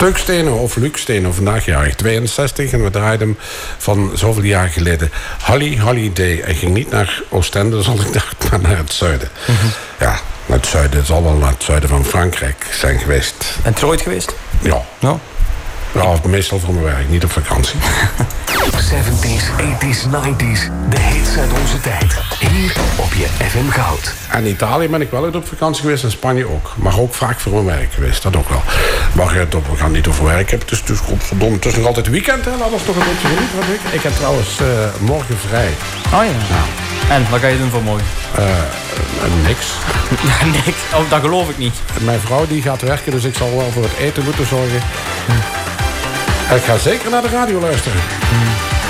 Teuk Steno of Luc Steno, vandaag jarig 62. En we draaiden hem van zoveel jaar geleden. Holiday. Hij ging niet naar Oostende, zoals ik dacht, maar naar het zuiden. Ja, naar het zuiden. Het zal wel naar het zuiden van Frankrijk zijn geweest. En ooit geweest? Ja. No? Ja, meestal voor mijn werk, niet op vakantie. 70s, 80s, 90s. De hits uit onze tijd. Hier op je FM Goud. En in Italië ben ik wel uit op vakantie geweest. En Spanje ook. Maar ook vaak voor mijn werk geweest. Dat ook wel. Maar we gaan niet over werk hebben. Het is godverdomme. Het is nog altijd weekend. Hè? Laat ons toch een beetje genieten. Ik heb trouwens morgen vrij. Oh ja. En wat ga je doen voor morgen? Niks. Ja, niks. Oh, dat geloof ik niet. Mijn vrouw die gaat werken. Dus ik zal wel voor het eten moeten zorgen. Ik ga zeker naar de radio luisteren.